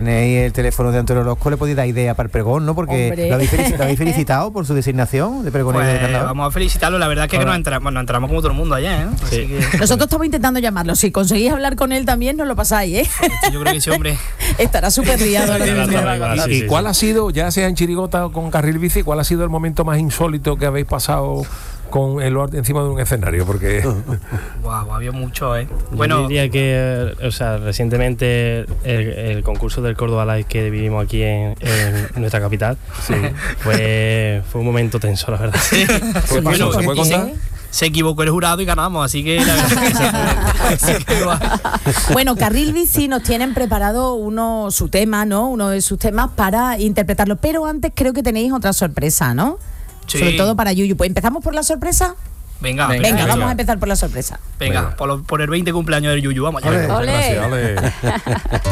tenéis el teléfono de Antonio Orozco, le podéis dar idea para el pregón, ¿no? Porque lo habéis felicitado por su designación de pregonero de carnaval. Vamos a felicitarlo, la verdad es que nos entramos como todo el mundo allá, ¿eh? Así que... Nosotros estamos intentando llamarlo, si conseguís hablar con él también nos lo pasáis, ¿eh? Yo creo que sí, hombre. Estará súper liado. ¿Y cuál ha sido, ya sea en Chirigota o con Carril Bici, cuál ha sido el momento más insólito que habéis pasado con el encima de un escenario? Porque wow, había mucho, Bueno, yo diría que, recientemente el concurso del Córdoba Live que vivimos aquí en nuestra capital, fue un momento tenso, la verdad. ¿Se puede contar? Se equivocó el jurado y ganamos, así que la verdad que Bueno, Carril Bici nos tienen preparado uno de sus temas para interpretarlo, pero antes creo que tenéis otra sorpresa, ¿no? Sí. Sobre todo para Yuyu. Pues empezamos por la sorpresa. Venga, vamos a empezar por la sorpresa. Venga. Por el 20 cumpleaños del Yuyu, vamos allá. Gracias,